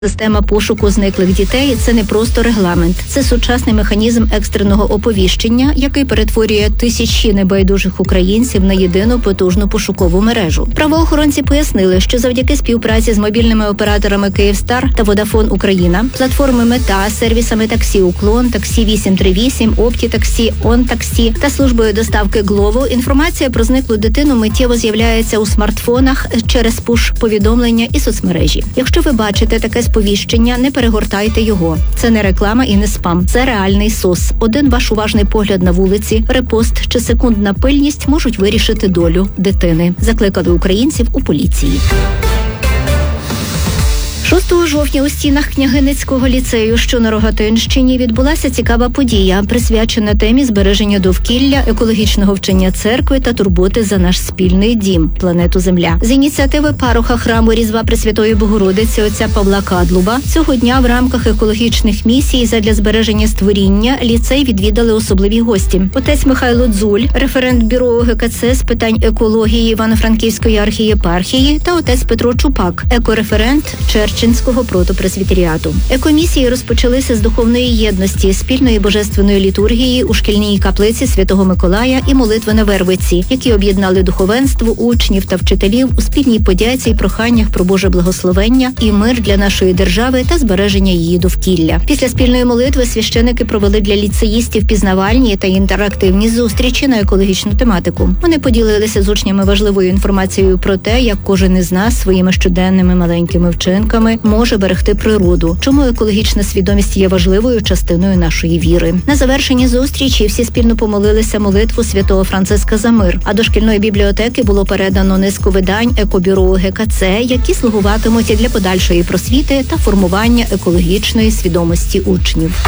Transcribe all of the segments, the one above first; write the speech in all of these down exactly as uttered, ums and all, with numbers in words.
Система пошуку зниклих дітей – це не просто регламент. Це сучасний механізм екстреного оповіщення, який перетворює тисячі небайдужих українців на єдину потужну пошукову мережу. Правоохоронці пояснили, що завдяки співпраці з мобільними операторами «Київстар» та «Водафон Україна», платформи «Мета», сервісами таксі «Уклон», таксі вісім три вісім, «Опті-таксі», «Он-таксі» та службою доставки «Глово», інформація про зниклу дитину миттєво з'являється у смартфонах через пуш-повідомлення і соцмережі. Якщо ви бачите таке сповіщення, не перегортайте його. Це не реклама і не спам. Це реальний сос. Один ваш уважний погляд на вулиці, репост чи секундна пильність можуть вирішити долю дитини. Закликали українців у поліції. шостого жовтня у стінах Княгиницького ліцею, що на Рогатинщині, відбулася цікава подія, присвячена темі збереження довкілля, екологічного вчення церкви та турботи за наш спільний дім – планету Земля. З ініціативи пароха храму Різдва Пресвятої Богородиці отця Павла Кадлуба цього дня в рамках екологічних місій задля збереження створіння ліцей відвідали особливі гості. Отець Михайло Дзуль, референт бюро О Ге Ка Це з питань екології Івано-Франківської архієпархії, та отець Петро Чупак, екореферент Черченського протопресвітеріату. Екомісії розпочалися з духовної єдності, спільної божественної літургії у шкільній каплиці Святого Миколая і молитви на Вервиці, які об'єднали духовенство, учнів та вчителів у спільній подяці й проханнях про Боже благословення і мир для нашої держави та збереження її довкілля. Після спільної молитви священики провели для ліцеїстів пізнавальні та інтерактивні зустрічі на екологічну тематику. Вони поділилися з учнями важливою інформацією про те, як кожен із нас своїми щоденними маленькими вчинками може берегти природу, чому екологічна свідомість є важливою частиною нашої віри. На завершенні зустрічі всі спільно помолилися молитву святого Франциска за мир, а до шкільної бібліотеки було передано низку видань екобюро О Ге Ка Це, які слугуватимуть для подальшої просвіти та формування екологічної свідомості учнів.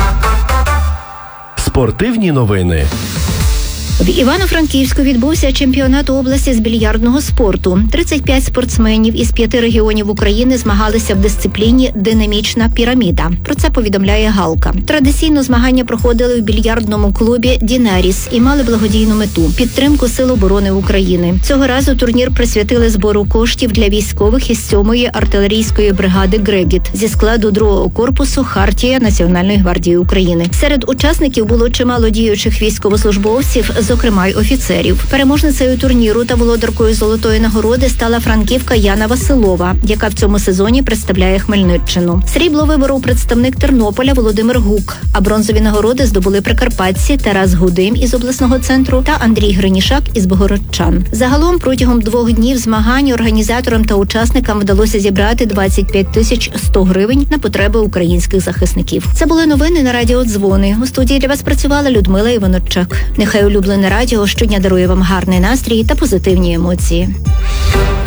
Спортивні новини. В Івано-Франківську відбувся чемпіонат області з більярдного спорту. тридцять п'ять спортсменів із п'яти регіонів України змагалися в дисципліні «Динамічна піраміда». Про це повідомляє Галка. Традиційно змагання проходили в більярдному клубі «Дінеріс» і мали благодійну мету – підтримку Сил оборони України. Цього разу турнір присвятили збору коштів для військових із сьомої артилерійської бригади «Грегіт» зі складу другого корпусу «Хартія» Національної гвардії України. Серед учасників було чимало діючих військовослужбовців, зокрема й офіцерів. Переможницею турніру та володаркою золотої нагороди стала франківка Яна Василова, яка в цьому сезоні представляє Хмельниччину. Срібло виборов представник Тернополя Володимир Гук, а бронзові нагороди здобули прикарпатці Тарас Гудим із обласного центру та Андрій Гринішак із Богородчан. Загалом протягом двох днів змагань організаторам та учасникам вдалося зібрати двадцять п'ять тисяч сто гривень на потреби українських захисників. Це були новини на радіо «Дзвони». У студії для вас працювала Людмила Іваночак. Нехай улюблене радіо щодня дарує вам гарний настрій та позитивні емоції.